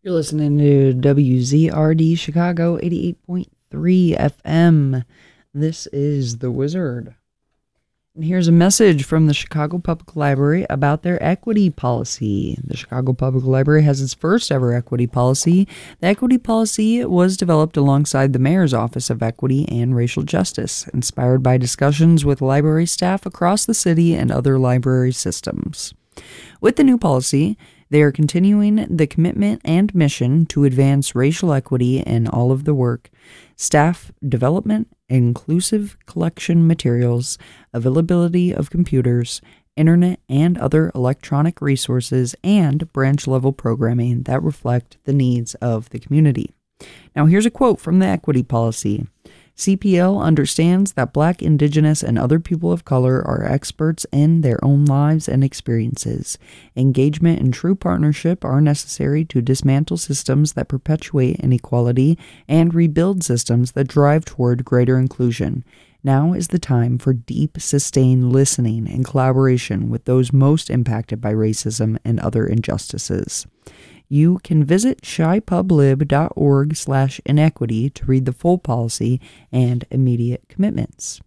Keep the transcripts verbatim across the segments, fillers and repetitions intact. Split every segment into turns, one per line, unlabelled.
You're listening to W Z R D Chicago eighty-eight point three F M. This is The Wizard. And here's a message from the Chicago Public Library about their equity policy. The Chicago Public Library has its first ever equity policy. The equity policy was developed alongside the Mayor's Office of Equity and Racial Justice, inspired by discussions with library staff across the city and other library systems. With the new policy, they are continuing the commitment and mission to advance racial equity in all of the work, staff development, inclusive collection materials, availability of computers, internet and other electronic resources, and branch-level programming that reflect the needs of the community. Now here's a quote from the equity policy. C P L understands that Black, Indigenous, and other people of color are experts in their own lives and experiences. Engagement and true partnership are necessary to dismantle systems that perpetuate inequality and rebuild systems that drive toward greater inclusion. Now is the time for deep, sustained listening and collaboration with those most impacted by racism and other injustices. You can visit shipublib.org slash inequity to read the full policy and immediate commitments.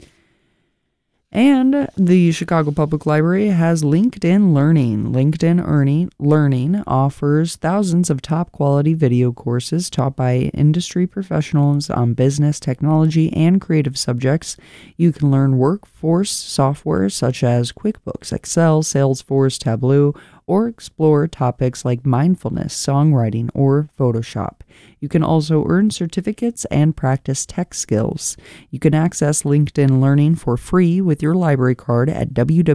And the Chicago Public Library has LinkedIn Learning. LinkedIn Earning, Learning offers thousands of top-quality video courses taught by industry professionals on business, technology, and creative subjects. You can learn workforce software such as QuickBooks, Excel, Salesforce, Tableau, or explore topics like mindfulness, songwriting, or Photoshop. You can also earn certificates and practice tech skills. You can access LinkedIn Learning for free with your library card at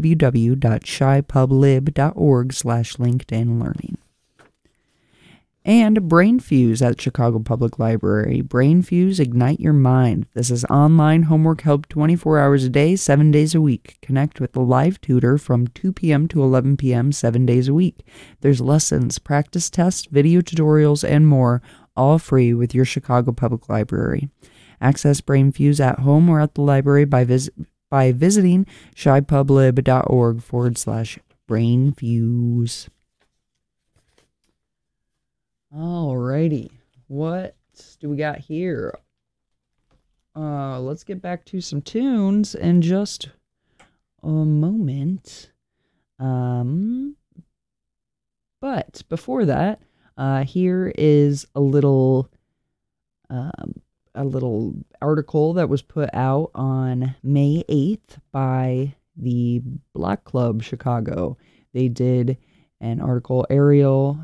www.shipublib.org slash LinkedIn Learning. And BrainFuse at Chicago Public Library. BrainFuse, ignite your mind. This is online homework help twenty-four hours a day, seven days a week. Connect with the live tutor from two p.m. to eleven p.m., seven days a week. There's lessons, practice tests, video tutorials, and more, all free with your Chicago Public Library. Access BrainFuse at home or at the library by, vis- by visiting shipublib.org forward slash BrainFuse. Alrighty, what do we got here? Uh, let's get back to some tunes in just a moment. Um, but before that, uh, here is a little, um, a little article that was put out on May eighth by the Black Club Chicago. They did an article, Ariel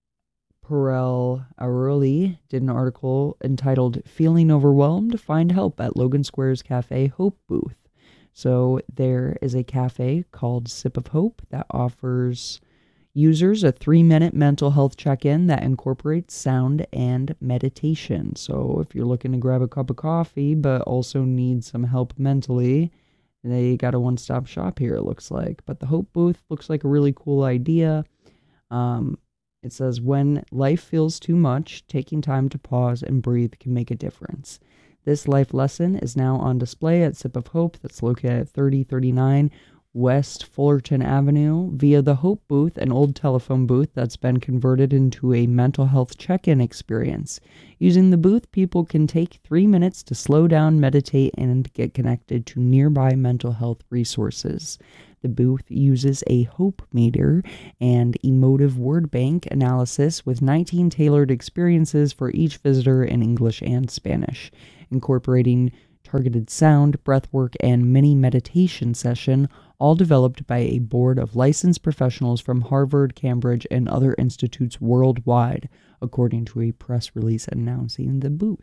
Perel Aruli did an article entitled Feeling Overwhelmed? Find Help at Logan Square's Cafe Hope Booth. So there is a cafe called Sip of Hope that offers users a three-minute mental health check-in that incorporates sound and meditation. So if you're looking to grab a cup of coffee but also need some help mentally, they got a one-stop shop here, it looks like. But the Hope Booth looks like a really cool idea. Um... It says, when life feels too much, taking time to pause and breathe can make a difference. This life lesson is now on display at Sip of Hope that's located at thirty thirty-nine West Fullerton Avenue via the Hope Booth, an old telephone booth that's been converted into a mental health check-in experience. Using the booth, people can take three minutes to slow down, meditate, and get connected to nearby mental health resources. The booth uses a hope meter and emotive word bank analysis with nineteen tailored experiences for each visitor in English and Spanish, incorporating targeted sound, breathwork, and mini meditation session, all developed by a board of licensed professionals from Harvard, Cambridge, and other institutes worldwide, according to a press release announcing the booth.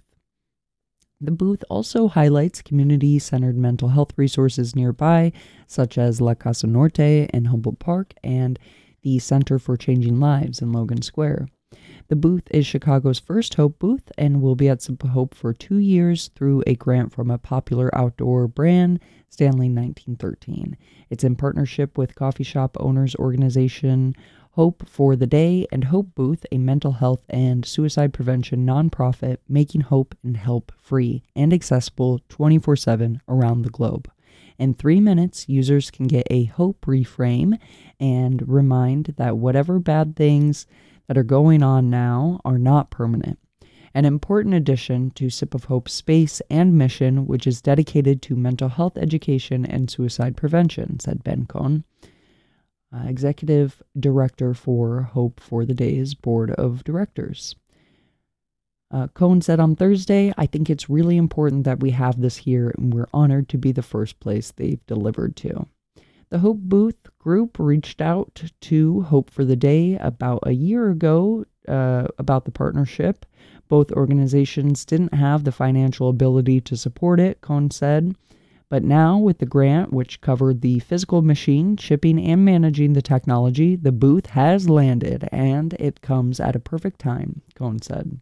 The booth also highlights community-centered mental health resources nearby, such as La Casa Norte in Humboldt Park and the Center for Changing Lives in Logan Square. The booth is Chicago's first Hope booth and will be at Sip of Hope for two years through a grant from a popular outdoor brand, Stanley nineteen thirteen. It's in partnership with coffee shop owners organization Hope for the Day and Hope Booth, a mental health and suicide prevention nonprofit making hope and help free and accessible twenty-four seven around the globe. In three minutes, users can get a hope reframe and remind that whatever bad things that are going on now are not permanent. An important addition to Sip of Hope's space and mission, which is dedicated to mental health education and suicide prevention, said Ben Cohn, uh, Executive Director for Hope for the Days Board of Directors. Uh, Cohn said on Thursday, I think it's really important that we have this here, and we're honored to be the first place they've delivered to. The Hope Booth group reached out to Hope for the Day about a year ago uh, about the partnership. Both organizations didn't have the financial ability to support it, Cohn said. But now, with the grant, which covered the physical machine, shipping, and managing the technology, the booth has landed, and it comes at a perfect time, Cohn said.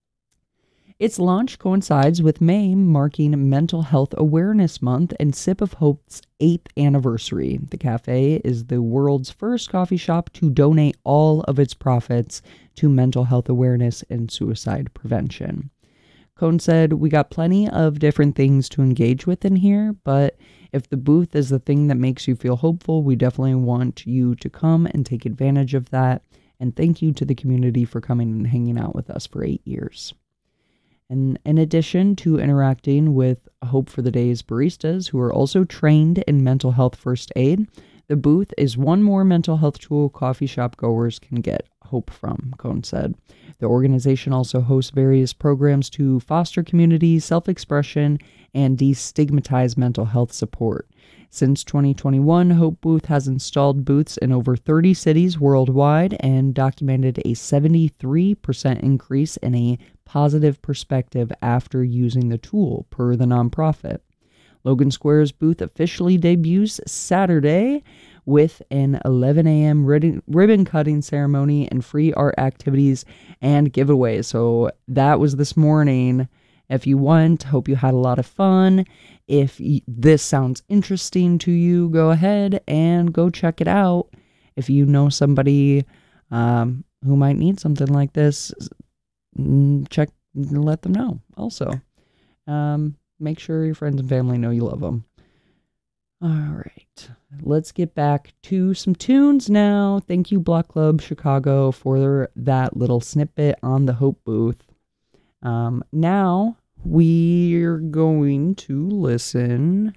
Its launch coincides with May marking Mental Health Awareness Month and Sip of Hope's eighth anniversary. The cafe is the world's first coffee shop to donate all of its profits to mental health awareness and suicide prevention. Cohn said, we got plenty of different things to engage with in here, but if the booth is the thing that makes you feel hopeful, we definitely want you to come and take advantage of that. And thank you to the community for coming and hanging out with us for eight years. And in addition to interacting with Hope for the Day's baristas, who are also trained in mental health first aid, the booth is one more mental health tool coffee shop goers can get hope from, Cohn said. The organization also hosts various programs to foster community, self-expression, and destigmatize mental health support. Since twenty twenty-one, Hope Booth has installed booths in over thirty cities worldwide and documented a seventy-three percent increase in a positive perspective after using the tool, per the nonprofit. Logan Square's booth officially debuts Saturday with an eleven a.m. ribbon cutting ceremony and free art activities and giveaways. So that was this morning. If you want, hope you had a lot of fun. If this sounds interesting to you, go ahead and go check it out. If you know somebody um, who might need something like this, check, let them know also. Um, make sure your friends and family know you love them. All right, let's get back to some tunes now. Thank you, Block Club Chicago, for that little snippet on the Hope Booth. Um, now we're going to listen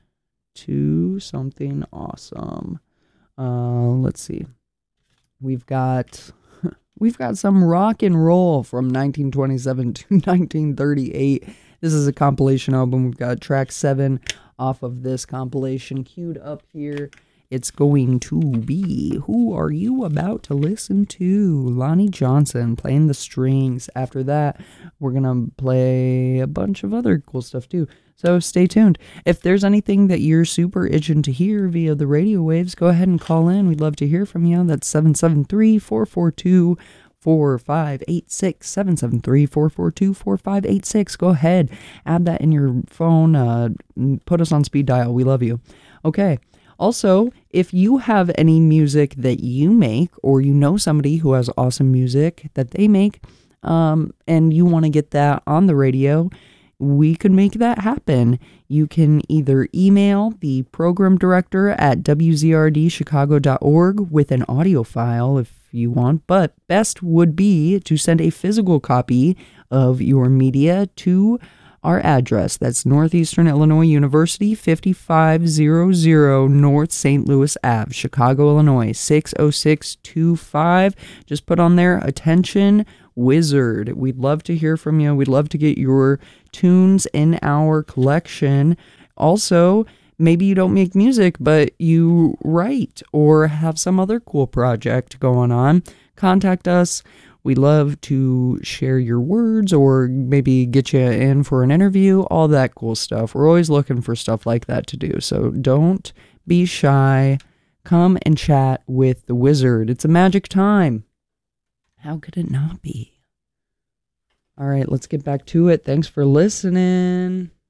to something awesome. Uh, let's see. We've got we've got some rock and roll from nineteen twenty-seven to nineteen thirty-eight. This is a compilation album. We've got track seven off of this compilation queued up here. It's going to be Who Are You About to Listen To? Lonnie Johnson playing the strings. After that, we're going to play a bunch of other cool stuff too. So stay tuned. If there's anything that you're super itching to hear via the radio waves, go ahead and call in. We'd love to hear from you. That's seven seven three, four four two, four five eight six, seven seven three, four four two, four five eight six. Go ahead, add that in your phone, uh, put us on speed dial. We love you. Okay. Also, if you have any music that you make, or you know somebody who has awesome music that they make, um, and you want to get that on the radio, we could make that happen. You can either email the program director at w z r d chicago dot org with an audio file if you want, but best would be to send a physical copy of your media to our address. That's Northeastern Illinois University, fifty-five hundred North Saint Louis Avenue, Chicago, Illinois, six oh six two five. Just put on there, attention, Wizard. We'd love to hear from you. We'd love to get your tunes in our collection. Also, maybe you don't make music, but you write or have some other cool project going on. Contact us. We'd love to share your words or maybe get you in for an interview, all that cool stuff. We're always looking for stuff like that to do. So don't be shy. Come and chat with the Wizard. It's a magic time. How could it not be? All right, let's get back to it. Thanks for listening.